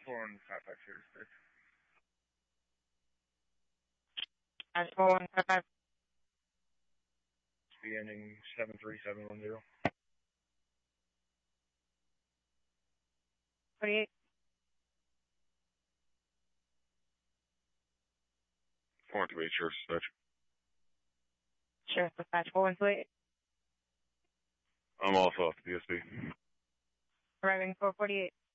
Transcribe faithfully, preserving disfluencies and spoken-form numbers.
four one five five zero six. Dash four one five five. Be ending seven three seven one zero. forty-eight. four one two eight, Sheriff's Dispatch. Sheriff's Dispatch four one two eight. I'm also off the D S P. Arriving four forty-eight.